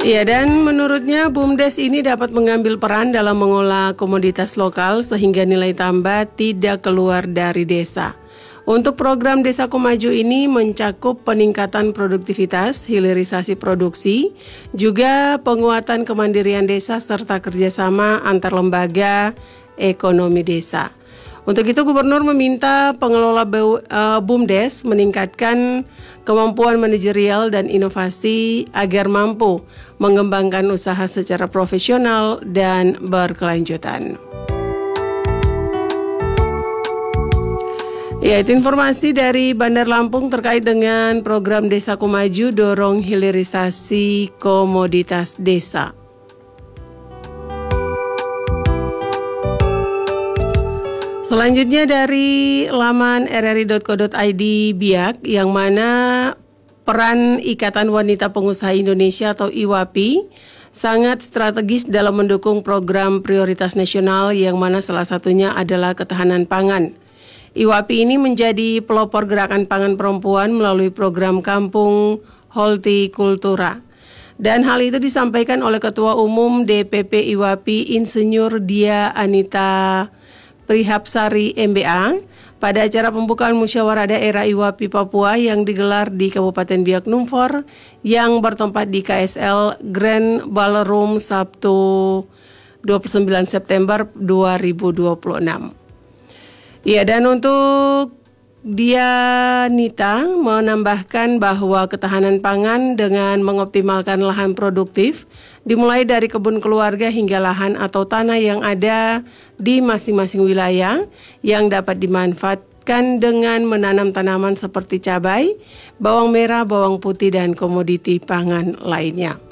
Iya, dan menurutnya BUMDes ini dapat mengambil peran dalam mengolah komoditas lokal sehingga nilai tambah tidak keluar dari desa. Untuk program Desaku Maju ini mencakup peningkatan produktivitas, hilirisasi produksi, juga penguatan kemandirian desa serta kerjasama antar lembaga ekonomi desa. Untuk itu Gubernur meminta pengelola BUMDes meningkatkan kemampuan manajerial dan inovasi agar mampu mengembangkan usaha secara profesional dan berkelanjutan. Ya, itu informasi dari Bandar Lampung terkait dengan program Desaku Maju dorong hilirisasi komoditas desa. Selanjutnya dari laman rri.co.id Biak, yang mana peran Ikatan Wanita Pengusaha Indonesia atau IWAPI sangat strategis dalam mendukung program prioritas nasional yang mana salah satunya adalah ketahanan pangan. IWAPI ini menjadi pelopor gerakan pangan perempuan melalui program Kampung Hortikultura. Dan hal itu disampaikan oleh Ketua Umum DPP IWAPI Insinyur Dia Anita Prihapsari MBA pada acara pembukaan musyawarah daerah IWAPI Papua yang digelar di Kabupaten Biak Numfor yang bertempat di KSL Grand Ballroom Sabtu 29 September 2026. Ya, dan untuk Dianita menambahkan bahwa ketahanan pangan dengan mengoptimalkan lahan produktif dimulai dari kebun keluarga hingga lahan atau tanah yang ada di masing-masing wilayah yang dapat dimanfaatkan dengan menanam tanaman seperti cabai, bawang merah, bawang putih, dan komoditi pangan lainnya.